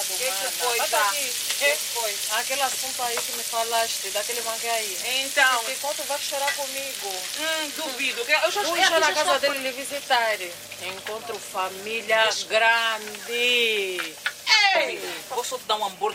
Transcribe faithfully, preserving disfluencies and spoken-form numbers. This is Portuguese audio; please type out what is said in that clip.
Que que mana. foi, Bata tá? aqui. Que que foi? Aquele assunto aí que me falaste, daquele mangue aí. Então, Que quando vai chorar comigo? hum, duvido. Eu já Fui eu já na já casa estou- dele lhe visitar. Encontro família grande. Ei, posso te dar um hambúrguer?